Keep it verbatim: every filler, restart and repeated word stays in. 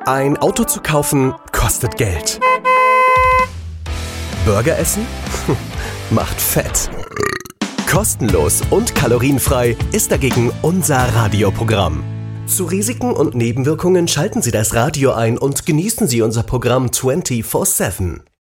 Ein Auto zu kaufen kostet Geld. Burger essen? Macht fett. Kostenlos und kalorienfrei ist dagegen unser Radioprogramm. Zu Risiken und Nebenwirkungen schalten Sie das Radio ein und genießen Sie unser Programm vierundzwanzig sieben.